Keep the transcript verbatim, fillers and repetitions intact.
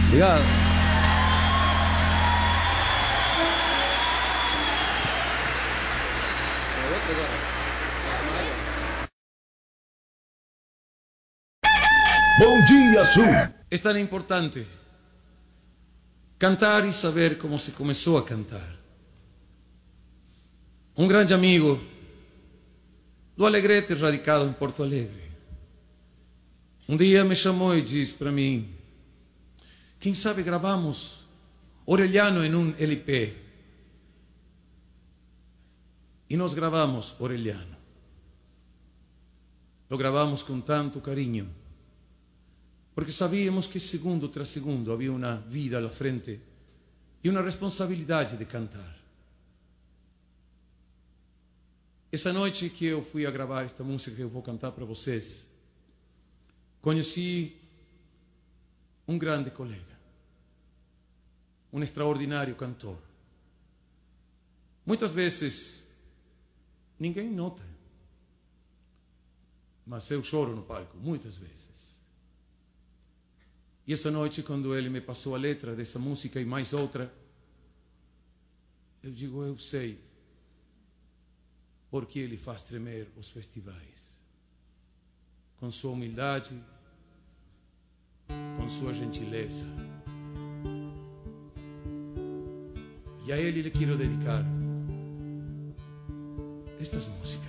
Obrigado. Bom dia, Sul. Es tan importante cantar y saber cómo se comenzó a cantar. Un grande amigo do Alegrete, radicado em Porto Alegre, um dia me chamou e disse para mim: quem sabe gravamos Orellano em um L P? E nós gravamos Orellano. Lo gravamos com tanto carinho, porque sabíamos que segundo tras segundo havia uma vida à frente e uma responsabilidade de cantar. Essa noite que eu fui a gravar esta música que eu vou cantar para vocês, conheci um grande colega, um extraordinário cantor. Muitas vezes ninguém nota, mas eu choro no palco, muitas vezes. E essa noite, quando ele me passou a letra dessa música e mais outra, eu digo, eu sei porque ele faz tremer os festivais. Com sua humildade, com sua gentileza. E a ele lhe quero dedicar estas músicas.